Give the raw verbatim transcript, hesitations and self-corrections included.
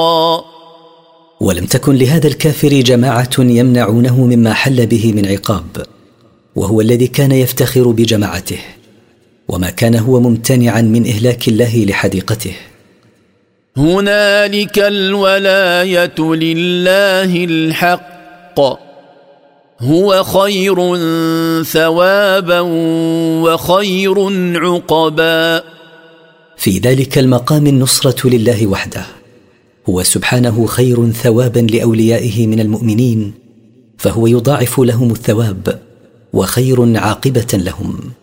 ولم تكن لهذا الكافر جماعة يمنعونه مما حل به من عقاب، وهو الذي كان يفتخر بجماعته، وما كان هو ممتنعا من إهلاك الله لحديقته. هنالك الولاية لله الحق، هو خير ثوابا وخير عقبا. في ذلك المقام النصرة لله وحده، هو سبحانه خير ثوابا لأوليائه من المؤمنين، فهو يضاعف لهم الثواب وخير عاقبة لهم.